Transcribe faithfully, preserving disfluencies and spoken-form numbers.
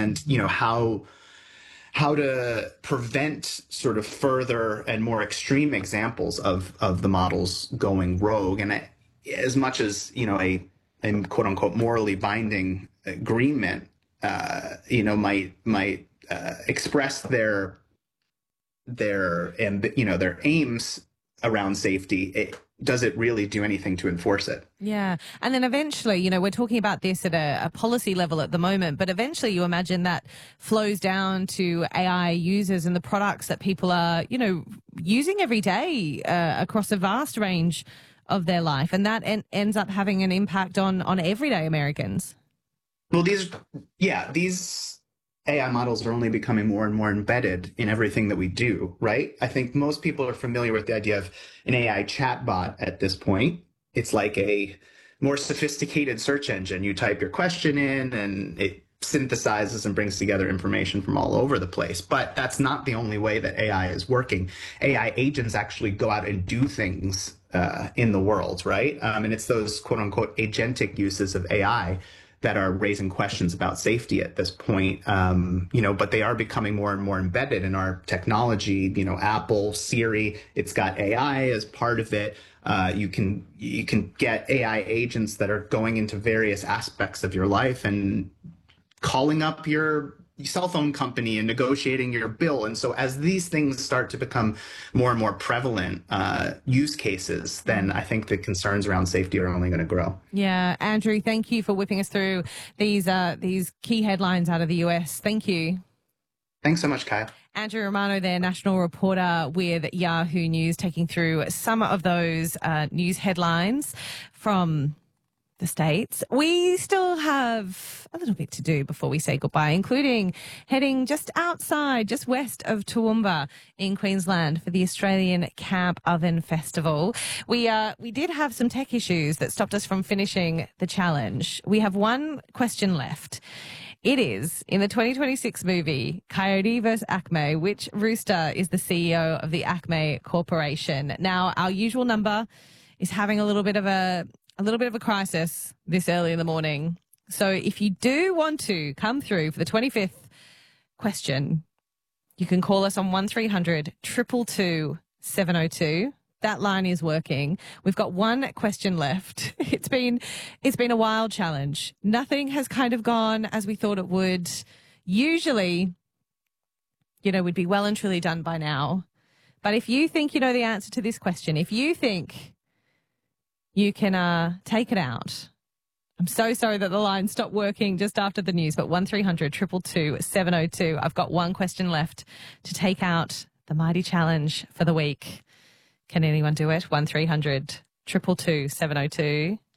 and, you know, how how to prevent sort of further and more extreme examples of of the models going rogue. And I, as much as, you know, a, a quote unquote morally binding agreement, uh, you know, might might uh, express their their and you know their aims around safety, it, does it really do anything to enforce it? Yeah. And then eventually, you know, we're talking about this at a, a policy level at the moment, but eventually you imagine that flows down to A I users and the products that people are, you know, using every day uh, across a vast range of their life. And that en- ends up having an impact on, on everyday Americans. Well, these, yeah, these A I models are only becoming more and more embedded in everything that we do, right? I think most people are familiar with the idea of an A I chatbot at this point. It's like a more sophisticated search engine. You type your question in and it synthesizes and brings together information from all over the place. But that's not the only way that A I is working. A I agents actually go out and do things uh, in the world, right? Um, and it's those quote unquote agentic uses of A I that are raising questions about safety at this point, um, you know, but they are becoming more and more embedded in our technology. You know, Apple, Siri, it's got A I as part of it. Uh, you can you can get A I agents that are going into various aspects of your life and calling up your cell phone company and negotiating your bill. And so as these things start to become more and more prevalent uh, use cases, then I think the concerns around safety are only going to grow. Yeah. Andrew, thank you for whipping us through these uh, these key headlines out of the U S. Thank you. Thanks so much, Kyle. Andrew Romano, their national reporter with Yahoo News, taking through some of those uh, news headlines from the States. We still have a little bit to do before we say goodbye, including heading just outside, just west of Toowoomba in Queensland for the Australian Camp Oven Festival. We uh, we did have some tech issues that stopped us from finishing the challenge. We have one question left. It is, in the twenty twenty-six movie Coyote versus Acme, which rooster is the C E O of the Acme Corporation? Now, our usual number is having a little bit of a a little bit of a crisis this early in the morning. So if you do want to come through for the twenty-fifth question, you can call us on one three hundred two two two seven oh two. That line is working. We've got one question left. It's been, it's been a wild challenge. Nothing has kind of gone as we thought it would. Usually, you know, we'd be well and truly done by now. But if you think you know the answer to this question, if you think you can uh, take it out. I'm so sorry that the line stopped working just after the news, but one three hundred two two two seven oh two. I've got one question left to take out the mighty challenge for the week. Can anyone do it? one three hundred two two two seven oh two.